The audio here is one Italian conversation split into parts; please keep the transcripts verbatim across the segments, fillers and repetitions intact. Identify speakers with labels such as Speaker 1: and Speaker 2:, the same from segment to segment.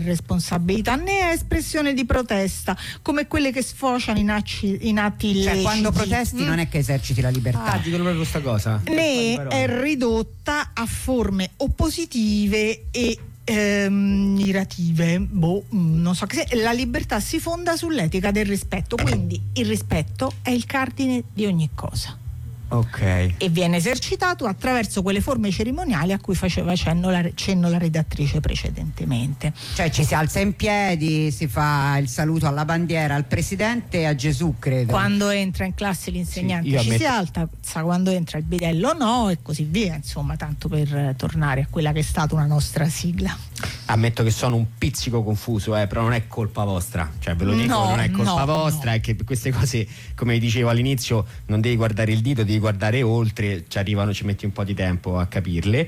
Speaker 1: responsabilità, né è espressione di protesta come quelle che sfociano in, acci, in atti illeciti.
Speaker 2: Cioè quando protesti mm. non è che eserciti la libertà.
Speaker 3: Ah, dicono proprio questa cosa.
Speaker 1: Né è ridotta a forme oppositive e ehm, irative. Boh, non so che se. La libertà si fonda sull'etica del rispetto, quindi il rispetto è il cardine di ogni cosa.
Speaker 3: Ok.
Speaker 1: E viene esercitato attraverso quelle forme cerimoniali a cui faceva cenno la, cenno la redattrice precedentemente.
Speaker 2: Cioè ci si alza in piedi, si fa il saluto alla bandiera, al presidente e a Gesù, credo.
Speaker 1: Quando entra in classe l'insegnante
Speaker 3: sì,
Speaker 1: ci
Speaker 3: ammetto...
Speaker 1: si alza, sa, quando entra il bidello no, e così via, insomma, tanto per eh, tornare a quella che è stata una nostra sigla.
Speaker 3: Ammetto che sono un pizzico confuso, eh, però non è colpa vostra, cioè ve lo dico,
Speaker 1: no,
Speaker 3: non è colpa
Speaker 1: no,
Speaker 3: vostra,
Speaker 1: no.
Speaker 3: È che queste cose, come dicevo all'inizio, non devi guardare il dito, devi guardare oltre, ci arrivano, ci metti un po' di tempo a capirle,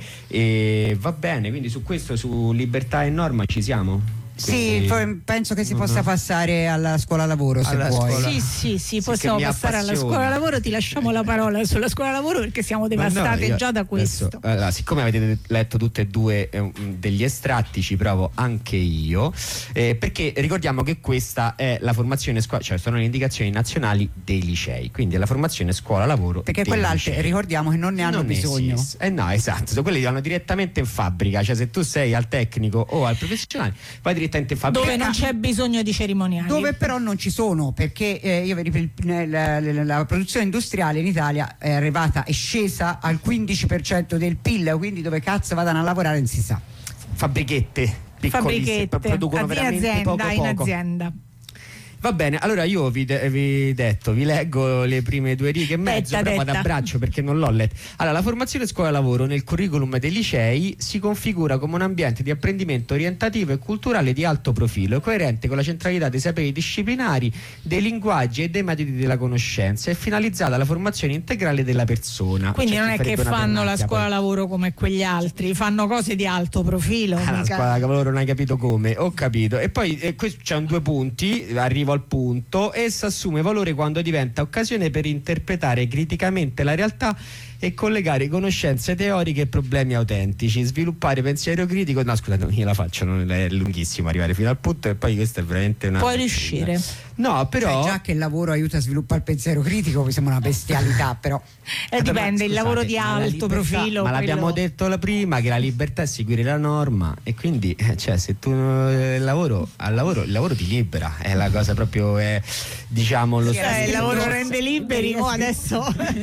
Speaker 3: e va bene. Quindi su questo, su libertà e norma ci siamo?
Speaker 2: Sì,
Speaker 3: Quindi...
Speaker 2: penso che si possa uh-huh. passare alla scuola lavoro, se
Speaker 3: alla
Speaker 2: vuoi.
Speaker 3: Scuola...
Speaker 1: Sì, sì, sì,
Speaker 3: sì,
Speaker 1: possiamo passare alla scuola lavoro. Ti lasciamo la parola sulla scuola lavoro perché siamo devastate no, già da questo.
Speaker 3: Adesso, allora, siccome avete letto tutte e due eh, degli estratti, ci provo anche io, eh, perché ricordiamo che questa è la formazione scuola, cioè sono le indicazioni nazionali dei licei, quindi è la formazione scuola lavoro.
Speaker 2: Perché quell'altre ricordiamo che non ne hanno
Speaker 3: non
Speaker 2: bisogno.
Speaker 3: Ne eh no, esatto, quelli vanno direttamente in fabbrica, cioè se tu sei al tecnico o al professionale vai direttamente in fabbrica.
Speaker 1: Dove non c'è bisogno di cerimoniali.
Speaker 2: Dove però non ci sono, perché eh, io vedi, la, la, la produzione industriale in Italia è arrivata, è scesa al quindici per cento del P I L, quindi dove cazzo vadano a lavorare non si sa.
Speaker 3: Fabbrichette, piccolissime, producono veramente
Speaker 1: azienda,
Speaker 3: poco poco.
Speaker 1: in azienda.
Speaker 3: Va bene, allora io vi, de- vi detto, vi leggo le prime due righe e mezzo,
Speaker 1: detta,
Speaker 3: però
Speaker 1: detta.
Speaker 3: vado a braccio perché non l'ho letto. Allora, la formazione scuola lavoro nel curriculum dei licei si configura come un ambiente di apprendimento orientativo e culturale di alto profilo, coerente con la centralità dei saperi disciplinari, dei linguaggi e dei metodi della conoscenza, e finalizzata alla formazione integrale della persona.
Speaker 1: Quindi
Speaker 3: cioè,
Speaker 1: non è che fanno la scuola
Speaker 3: poi.
Speaker 1: lavoro come quegli altri, fanno cose di alto profilo.
Speaker 3: Ah, la scuola lavoro non hai capito come, ho capito. E poi eh, questo c'è un due punti, arrivo al punto. Essa assume valore quando diventa occasione per interpretare criticamente la realtà e collegare conoscenze teoriche e problemi autentici, sviluppare pensiero critico. No, scusate, io la faccio, non è lunghissimo arrivare fino al punto, e poi questo è veramente una...
Speaker 1: Puoi riuscire.
Speaker 3: No, però...
Speaker 2: Cioè, già che il lavoro aiuta a sviluppare il pensiero critico, mi sembra una bestialità, però...
Speaker 1: Eh, dipende,
Speaker 3: ma,
Speaker 1: il lavoro
Speaker 3: scusate,
Speaker 1: di
Speaker 3: ma
Speaker 1: alto
Speaker 3: libertà,
Speaker 1: profilo.
Speaker 3: Ma l'abbiamo
Speaker 1: quello...
Speaker 3: detto la prima, che la libertà è seguire la norma, e quindi eh, cioè se tu eh, lavoro al lavoro, il lavoro ti libera, è la cosa proprio, è, diciamo lo
Speaker 1: sì, eh, il lavoro rende liberi, o oh, adesso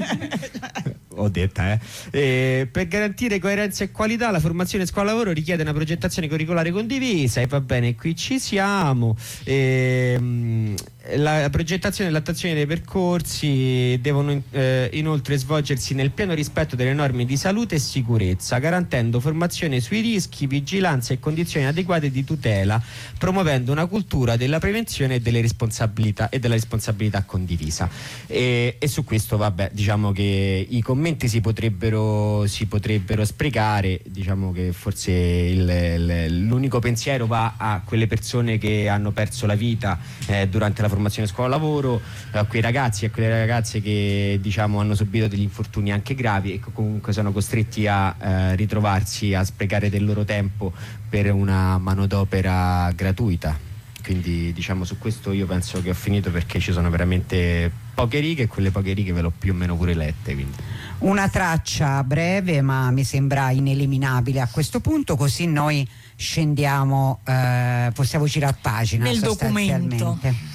Speaker 3: ho detta eh. E per garantire coerenza e qualità la formazione scuola lavoro richiede una progettazione curricolare condivisa, e va bene, qui ci siamo. E, mh, la progettazione e l'attuazione dei percorsi devono eh, inoltre svolgersi nel pieno rispetto delle norme di salute e sicurezza, garantendo formazione sui rischi, vigilanza e condizioni adeguate di tutela, promuovendo una cultura della prevenzione e delle responsabilità e della responsabilità condivisa. E, e su questo, vabbè, diciamo che i commenti si potrebbero si potrebbero sprecare, diciamo che forse il, il, l'unico pensiero va a quelle persone che hanno perso la vita eh, durante la formazione scuola lavoro, a quei ragazzi e a quelle ragazze che diciamo hanno subito degli infortuni anche gravi e che comunque sono costretti a eh, ritrovarsi a sprecare del loro tempo per una manodopera gratuita. Quindi diciamo su questo io penso che ho finito, perché ci sono veramente poche righe, e quelle poche righe ve l'ho più o meno pure lette, quindi.
Speaker 2: Una traccia breve ma mi sembra ineliminabile a questo punto, così noi scendiamo, eh, possiamo girare pagina
Speaker 1: nel
Speaker 2: sostanzialmente.
Speaker 1: documento.